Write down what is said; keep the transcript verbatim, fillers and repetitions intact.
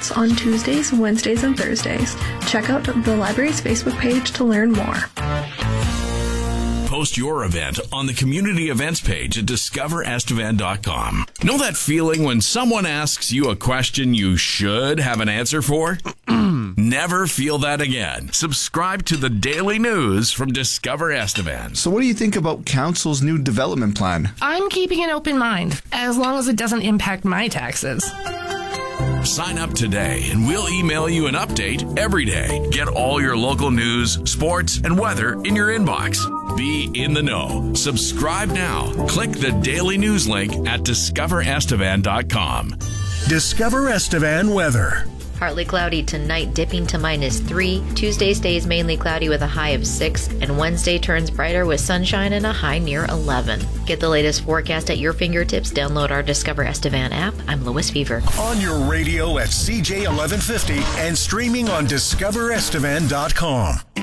events on Tuesdays, Wednesdays, and Thursdays. Check out the library's Facebook page to learn more. Post your event on the community events page at discover estevan dot com. Know that feeling when someone asks you a question you should have an answer for? Never feel that again. Subscribe to the daily news from Discover Estevan. So what do you think about Council's new development plan? I'm keeping an open mind, as long as it doesn't impact my taxes. Sign up today and we'll email you an update every day. Get all your local news, sports, and weather in your inbox. Be in the know. Subscribe now. Click the daily news link at discover estevan dot com. Discover Estevan weather. Partly cloudy tonight, dipping to minus three. Tuesday stays mainly cloudy with a high of six. And Wednesday turns brighter with sunshine and a high near eleven. Get the latest forecast at your fingertips. Download our Discover Estevan app. I'm Lois Fever. On your radio at C J eleven fifty and streaming on discover estevan dot com.